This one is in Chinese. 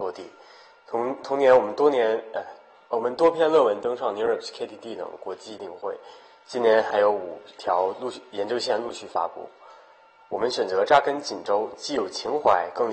落地。同年，我们多篇论文登上 NeurIPS KDD 等国际定会，今年还有5条研究线陆续发布。我们选择扎根锦州，既有情怀，更